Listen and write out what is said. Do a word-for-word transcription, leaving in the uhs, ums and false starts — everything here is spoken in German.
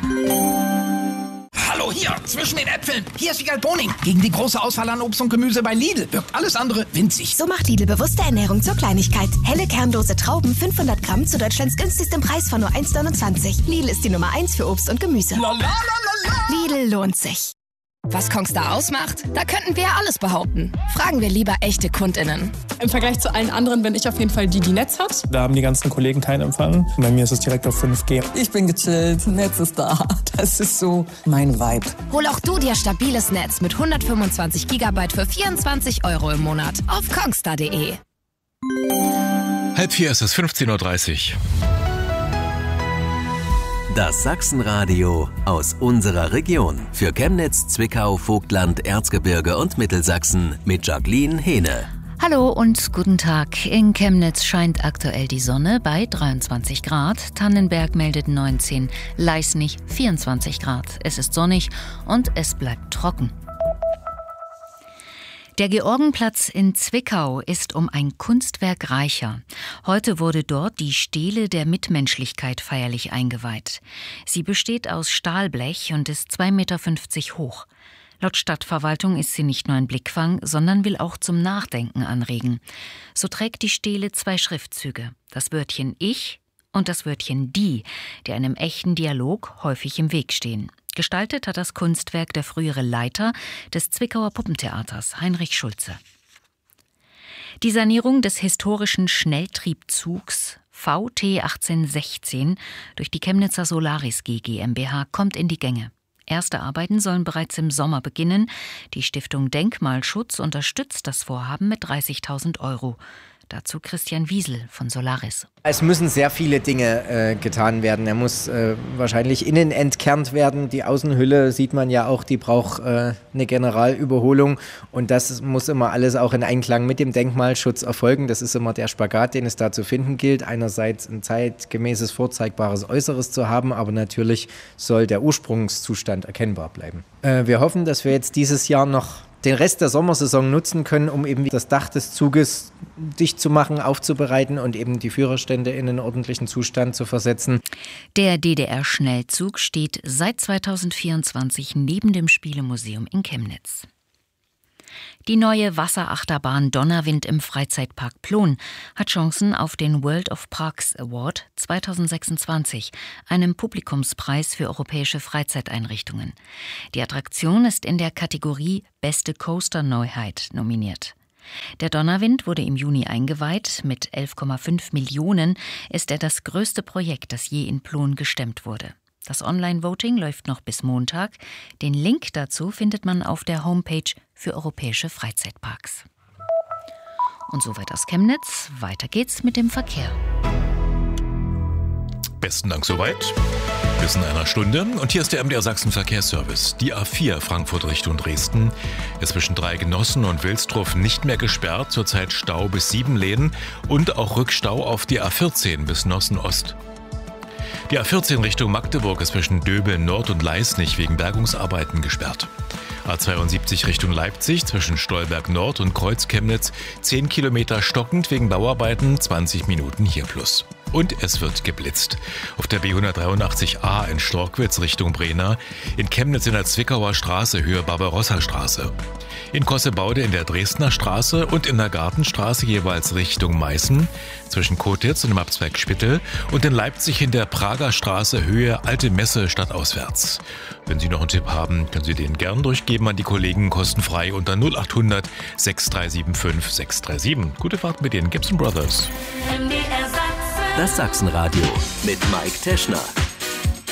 Hallo, hier, zwischen den Äpfeln. Hier ist Wiegald Boning. Gegen die große Auswahl an Obst und Gemüse bei Lidl wirkt alles andere winzig. So macht Lidl bewusste Ernährung zur Kleinigkeit. Helle kernlose Trauben, fünfhundert Gramm zu Deutschlands günstigstem Preis von nur eins Komma neunundzwanzig. Lidl ist die Nummer eins für Obst und Gemüse. La, la, la, la, la. Lidl lohnt sich. Was Kongstar ausmacht? Da könnten wir alles behaupten. Fragen wir lieber echte KundInnen. Im Vergleich zu allen anderen bin ich auf jeden Fall die, die Netz hat. Da haben die ganzen Kollegen keinen Empfang. Bei mir ist es direkt auf fünf G. Ich bin gechillt, Netz ist da. Das ist so mein Vibe. Hol auch du dir stabiles Netz mit hundertfünfundzwanzig Gigabyte für vierundzwanzig Euro im Monat auf kongstar punkt de. Halb vier ist es, fünfzehn Uhr dreißig. Das Sachsenradio aus unserer Region. Für Chemnitz, Zwickau, Vogtland, Erzgebirge und Mittelsachsen mit Jacqueline Hehne. Hallo und guten Tag. In Chemnitz scheint aktuell die Sonne bei dreiundzwanzig Grad. Tannenberg meldet neunzehn, Leisnig vierundzwanzig Grad. Es ist sonnig und es bleibt trocken. Der Georgenplatz in Zwickau ist um ein Kunstwerk reicher. Heute wurde dort die Stele der Mitmenschlichkeit feierlich eingeweiht. Sie besteht aus Stahlblech und ist zwei Meter fünfzig hoch. Laut Stadtverwaltung ist sie nicht nur ein Blickfang, sondern will auch zum Nachdenken anregen. So trägt die Stele zwei Schriftzüge, das Wörtchen Ich und das Wörtchen Die, die einem echten Dialog häufig im Weg stehen. Gestaltet hat das Kunstwerk der frühere Leiter des Zwickauer Puppentheaters, Heinrich Schulze. Die Sanierung des historischen Schnelltriebzugs V T achtzehnhundertsechzehn durch die Chemnitzer Solaris G GmbH kommt in die Gänge. Erste Arbeiten sollen bereits im Sommer beginnen. Die Stiftung Denkmalschutz unterstützt das Vorhaben mit dreißigtausend Euro. Dazu Christian Wiesel von Solaris. Es müssen sehr viele Dinge äh, getan werden. Er muss äh, wahrscheinlich innen entkernt werden. Die Außenhülle sieht man ja auch, die braucht äh, eine Generalüberholung. Und das muss immer alles auch in Einklang mit dem Denkmalschutz erfolgen. Das ist immer der Spagat, den es da zu finden gilt. Einerseits ein zeitgemäßes, vorzeigbares Äußeres zu haben, aber natürlich soll der Ursprungszustand erkennbar bleiben. Äh, wir hoffen, dass wir jetzt dieses Jahr noch den Rest der Sommersaison nutzen können, um eben das Dach des Zuges dicht zu machen, aufzubereiten und eben die Führerstände in einen ordentlichen Zustand zu versetzen. Der D D R-Schnellzug steht seit zweitausendvierundzwanzig neben dem Spielemuseum in Chemnitz. Die neue Wasserachterbahn Donnerwind im Freizeitpark Plon hat Chancen auf den World of Parks Award zweitausendsechsundzwanzig, einem Publikumspreis für europäische Freizeiteinrichtungen. Die Attraktion ist in der Kategorie Beste Coaster-Neuheit nominiert. Der Donnerwind wurde im Juni eingeweiht. Mit elf Komma fünf Millionen ist er das größte Projekt, das je in Plon gestemmt wurde. Das Online-Voting läuft noch bis Montag. Den Link dazu findet man auf der Homepage für europäische Freizeitparks. Und soweit aus Chemnitz. Weiter geht's mit dem Verkehr. Besten Dank soweit. Bis in einer Stunde. Und hier ist der M D R Sachsen Verkehrsservice. Die A vier Frankfurt Richtung Dresden ist zwischen Dreigenossen und Wilsdruf nicht mehr gesperrt. Zurzeit Stau bis Siebenlehen und auch Rückstau auf die A vierzehn bis Nossen Ost. Die A vierzehn Richtung Magdeburg ist zwischen Döbeln Nord und Leisnig wegen Bergungsarbeiten gesperrt. A zweiundsiebzig Richtung Leipzig zwischen Stolberg Nord und Kreuz-Chemnitz zehn Kilometer stockend wegen Bauarbeiten, zwanzig Minuten hier plus. Und es wird geblitzt. Auf der B hundertdreiundachtzig A in Storkwitz Richtung Brena, in Chemnitz in der Zwickauer Straße Höhe Barbarossa-Straße. In Kossebaude in der Dresdner Straße und in der Gartenstraße jeweils Richtung Meißen, zwischen Kotitz und dem Abzweig Spittel und in Leipzig in der Prager Straße Höhe Alte Messe stadtauswärts. Wenn Sie noch einen Tipp haben, können Sie den gern durchgeben an die Kollegen kostenfrei unter null achthundert sechs drei sieben fünf sechs drei sieben. Gute Fahrt mit den Gibson Brothers. Das Sachsenradio mit Mike Teschner.